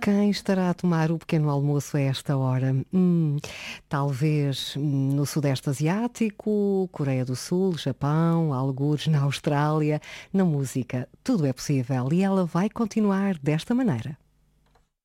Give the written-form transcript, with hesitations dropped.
Quem estará a tomar o pequeno almoço a esta hora? Talvez no Sudeste Asiático, Coreia do Sul, Japão, algures na Austrália. Na música, tudo é possível e ela vai continuar desta maneira.